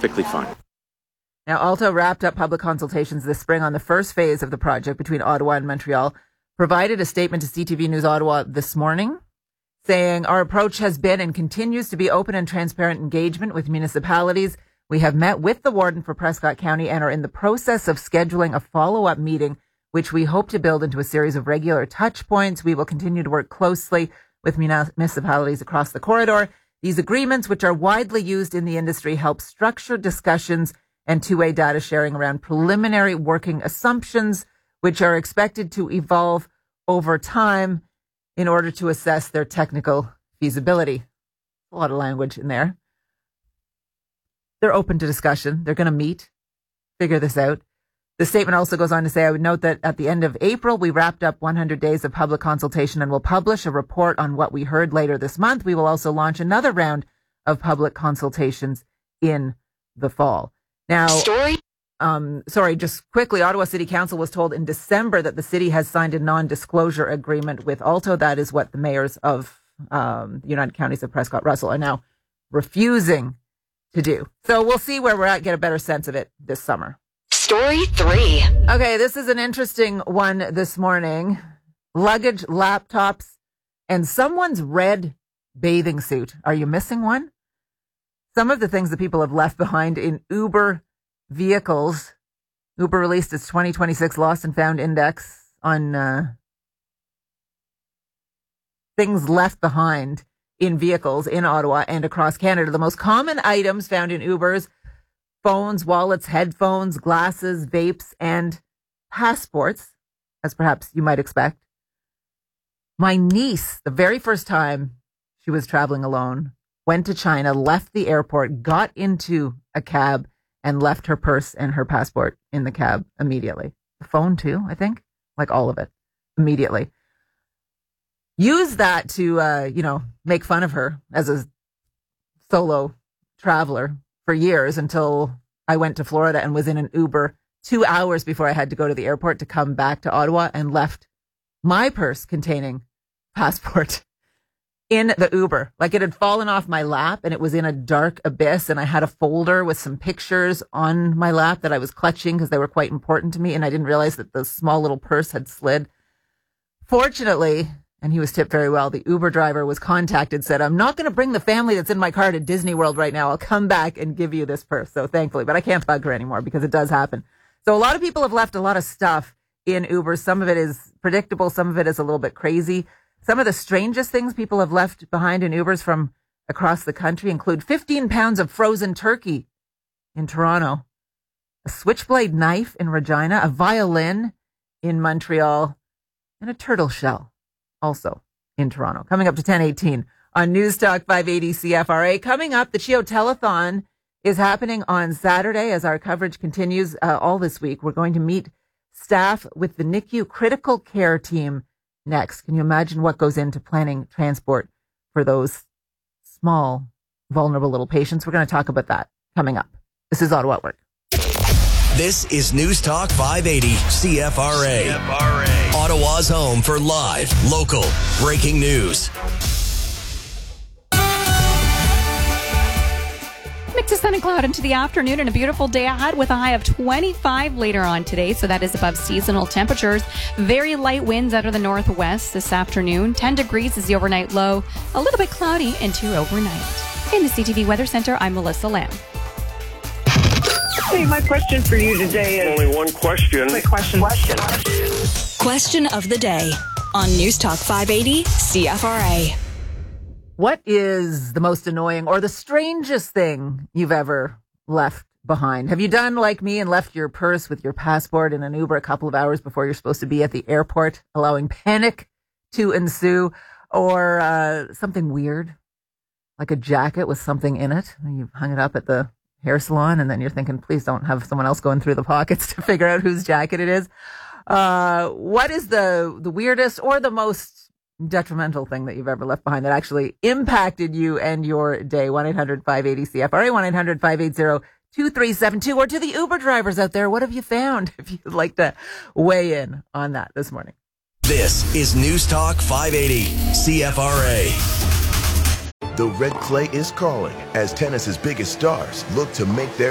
perfectly fine. Now, Alto wrapped up public consultations this spring on the first phase of the project between Ottawa and Montreal, provided a statement to CTV News Ottawa this morning saying, our approach has been and continues to be open and transparent engagement with municipalities. We have met with the warden for Prescott County and are in the process of scheduling a follow-up meeting, which we hope to build into a series of regular touch points. We will continue to work closely with municipalities across the corridor. These agreements, which are widely used in the industry, help structure discussions and two-way data sharing around preliminary working assumptions, which are expected to evolve over time in order to assess their technical feasibility. A lot of language in there. They're open to discussion. They're going to meet, figure this out. The statement also goes on to say, I would note that at the end of April, we wrapped up 100 days of public consultation and will publish a report on what we heard later this month. We will also launch another round of public consultations in the fall. Now, just quickly, Ottawa City Council was told in December that the city has signed a non-disclosure agreement with Alto. That is what the mayors of the United Counties of Prescott Russell are now refusing to do. So we'll see where we're at, get a better sense of it this summer. Story 3. Okay, this is an interesting one this morning. Luggage, laptops, and someone's red bathing suit. Are you missing one? Some of the things that people have left behind in Uber vehicles. Uber released its 2026 Lost and Found Index on things left behind in vehicles in Ottawa and across Canada. The most common items found in Ubers: phones, wallets, headphones, glasses, vapes, and passports, as perhaps you might expect. My niece, the very first time she was traveling alone, went to China, left the airport, got into a cab, and left her purse and her passport in the cab immediately. The phone too, I think. Like all of it. Immediately. Use that to, make fun of her as a solo traveler for years until I went to Florida and was in an Uber 2 hours before I had to go to the airport to come back to Ottawa and left my purse containing passport in the Uber. Like, it had fallen off my lap and it was in a dark abyss, and I had a folder with some pictures on my lap that I was clutching because they were quite important to me, and I didn't realize that the small little purse had slid. Fortunately, and he was tipped very well, the Uber driver was contacted, said, I'm not going to bring the family that's in my car to Disney World right now. I'll come back and give you this purse. So thankfully, but I can't bug her anymore because it does happen. So a lot of people have left a lot of stuff in Uber. Some of it is predictable. Some of it is a little bit crazy. Some of the strangest things people have left behind in Ubers from across the country include 15 pounds of frozen turkey in Toronto, a switchblade knife in Regina, a violin in Montreal, and a turtle shell also in Toronto. Coming up to 10:18 on News Talk 580 CFRA. Coming up, the CHEO Telethon is happening on Saturday as our coverage continues all this week. We're going to meet staff with the NICU critical care team next. Can you imagine what goes into planning transport for those small, vulnerable little patients? We're going to talk about that coming up. This is Ottawa at Work. This is News Talk 580 CFRA. Ottawa's home for live, local, breaking news. Mix of sun and cloud into the afternoon and a beautiful day ahead with a high of 25 later on today. So that is above seasonal temperatures. Very light winds out of the northwest this afternoon. 10 degrees is the overnight low. A little bit cloudy into overnight. In the CTV Weather Center, I'm Melissa Lamb. Hey, my question for you today is... Only one question. Question of the day on News Talk 580 CFRA. What is the most annoying or the strangest thing you've ever left behind? Have you done like me and left your purse with your passport in an Uber a couple of hours before you're supposed to be at the airport, allowing panic to ensue? Or something weird, like a jacket with something in it, and you've hung it up at the hair salon, and then you're thinking, please don't have someone else going through the pockets to figure out whose jacket it is. What is the weirdest or the most detrimental thing that you've ever left behind that actually impacted you and your day? 1-800-580-CFRA, 1-800-580-2372. Or to the Uber drivers out there, what have you found? If you'd like to weigh in on that this morning. This is News Talk 580 CFRA. The Red Clay is calling as tennis's biggest stars look to make their